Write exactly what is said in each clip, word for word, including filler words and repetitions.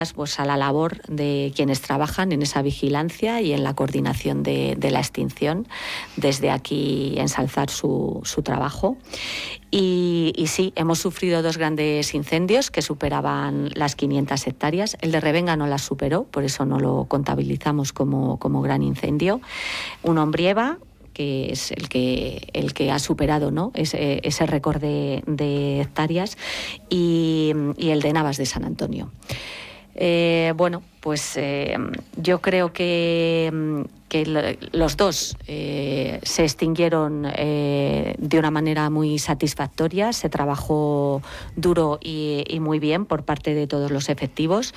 pues a la labor de quienes trabajan en esa vigilancia y en la coordinación de, de la extinción. Desde aquí ensalzar su, su trabajo. Y, y sí, hemos sufrido dos grandes incendios que superaban las quinientas hectáreas. El de Revenga no las superó, por eso no lo contabilizamos como, como gran incendio. Uno en Brieva, que es el que el que ha superado, ¿no?, ese, ese récord de, de hectáreas, y, y el de Navas de San Antonio. Eh, bueno, pues eh, yo creo que, que los dos eh, se extinguieron eh, de una manera muy satisfactoria. Se trabajó duro y, y muy bien por parte de todos los efectivos.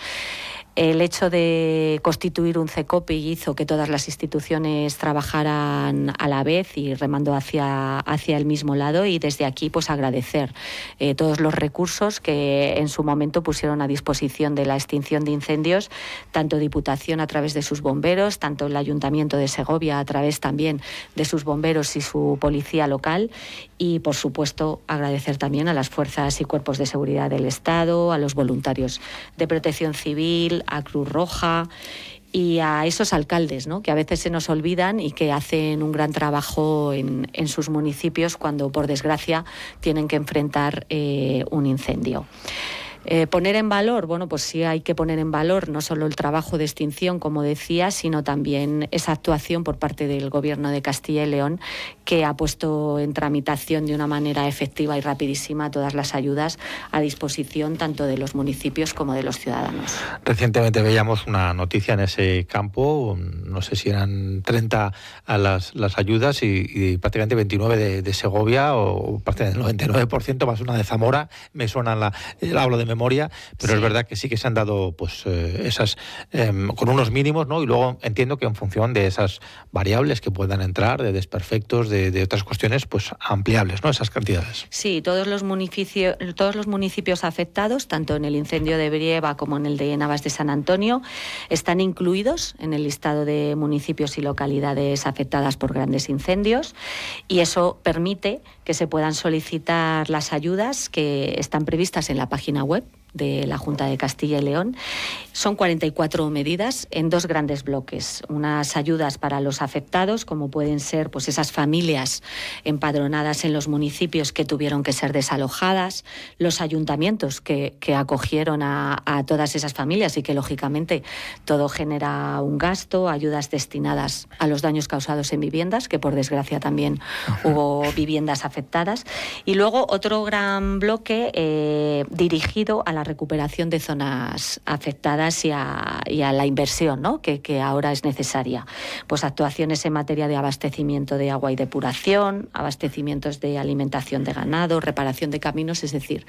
El hecho de constituir un CECOPI hizo que todas las instituciones trabajaran a la vez y remando hacia, hacia el mismo lado, y desde aquí pues agradecer eh, todos los recursos que en su momento pusieron a disposición de la extinción de incendios, tanto Diputación a través de sus bomberos, tanto el Ayuntamiento de Segovia a través también de sus bomberos y su policía local, y por supuesto agradecer también a las fuerzas y cuerpos de seguridad del Estado, a los voluntarios de Protección Civil, a Cruz Roja y a esos alcaldes, ¿no?, que a veces se nos olvidan y que hacen un gran trabajo en, en sus municipios cuando, por desgracia, tienen que enfrentar eh, un incendio. Eh, poner en valor, bueno, pues sí hay que poner en valor no solo el trabajo de extinción, como decía, sino también esa actuación por parte del Gobierno de Castilla y León, que ha puesto en tramitación de una manera efectiva y rapidísima todas las ayudas a disposición tanto de los municipios como de los ciudadanos. Recientemente veíamos una noticia en ese campo, no sé si eran treinta a las, las ayudas y, y prácticamente veintinueve de, de Segovia, o parte del noventa y nueve por ciento, más una de Zamora. Me suena la, hablo de memoria, pero sí, es verdad que sí que se han dado pues eh, esas eh, con unos mínimos, ¿no? Y luego entiendo que en función de esas variables que puedan entrar, de desperfectos, de, de otras cuestiones, pues ampliables, ¿no?, esas cantidades. Sí, todos los municipios, todos los municipios afectados, tanto en el incendio de Brieva como en el de Navas de San Antonio, están incluidos en el listado de municipios y localidades afectadas por grandes incendios, y eso permite que se puedan solicitar las ayudas que están previstas en la página web de la Junta de Castilla y León. Son cuarenta y cuatro medidas en dos grandes bloques. Unas ayudas para los afectados, como pueden ser pues esas familias empadronadas en los municipios que tuvieron que ser desalojadas, los ayuntamientos que, que acogieron a, a todas esas familias y que lógicamente todo genera un gasto, ayudas destinadas a los daños causados en viviendas, que por desgracia también hubo viviendas afectadas, y luego otro gran bloque eh, dirigido a la recuperación de zonas afectadas y a, y a la inversión, ¿no?, que, que ahora es necesaria. Pues actuaciones en materia de abastecimiento de agua y depuración, abastecimientos de alimentación de ganado, reparación de caminos, es decir,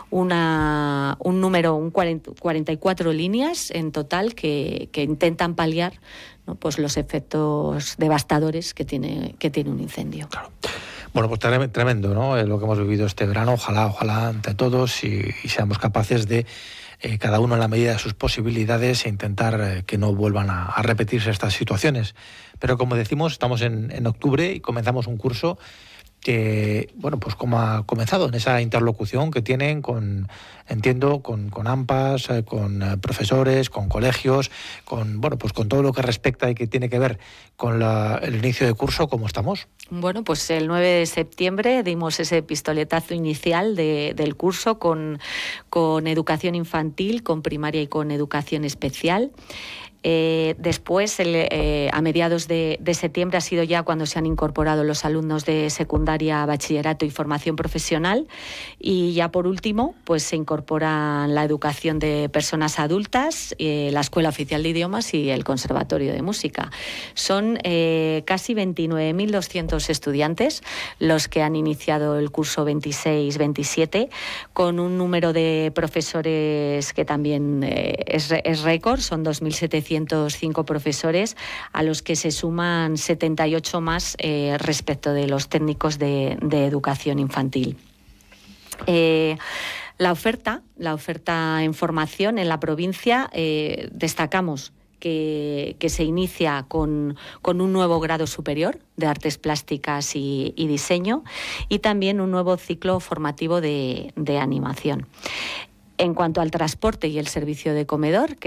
una, un número, un cuarenta, cuarenta y cuatro líneas en total que, que intentan paliar, ¿no?, pues los efectos devastadores que tiene, que tiene un incendio. Claro. Bueno, pues tremendo, ¿no?, lo que hemos vivido este verano. Ojalá, ojalá entre todos y, y seamos capaces de, eh, cada uno en la medida de sus posibilidades, e intentar eh, que no vuelvan a, a repetirse estas situaciones. Pero como decimos, estamos en, en octubre y comenzamos un curso que, bueno, pues como ha comenzado en esa interlocución que tienen con, entiendo, con, con AMPAs, eh, con eh, profesores, con colegios, con, bueno, pues con todo lo que respecta y que tiene que ver con la, el inicio de curso. ¿Cómo estamos? Bueno, pues el nueve de septiembre dimos ese pistoletazo inicial de, del curso con, con educación infantil, con primaria y con educación especial. Eh, después, el, eh, a mediados de, de septiembre, ha sido ya cuando se han incorporado los alumnos de secundaria, bachillerato y formación profesional. Y ya por último, pues se incorporan la educación de personas adultas, eh, la Escuela Oficial de Idiomas y el Conservatorio de Música. Son eh, casi veintinueve mil doscientos estudiantes los que han iniciado el curso veintiséis veintisiete, con un número de profesores que también eh, es, es récord, son dos mil setecientos cinco profesores, a los que se suman setenta y ocho más eh, respecto de los técnicos de, de educación infantil. Eh, la oferta, la oferta en formación en la provincia, eh, destacamos que, que se inicia con, con un nuevo grado superior de artes plásticas y, y diseño, y también un nuevo ciclo formativo de, de animación. En cuanto al transporte y el servicio de comedor, que